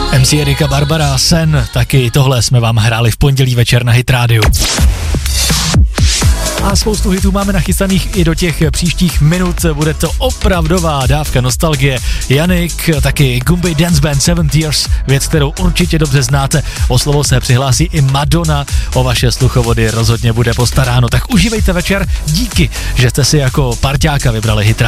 MC Erika Barbara, Sen, taky tohle jsme vám hráli v pondělí večer na Hit Radio. A spoustu hitů máme nachystaných i do těch příštích minut, bude to opravdová dávka nostalgie. Janik, taky Gumbay Dance Band 7 Tears, věc, kterou určitě dobře znáte. O slovo se přihlásí i Madonna, o vaše sluchovody rozhodně bude postaráno. Tak užívejte večer, díky, že jste si jako parťáka vybrali Hit Radio.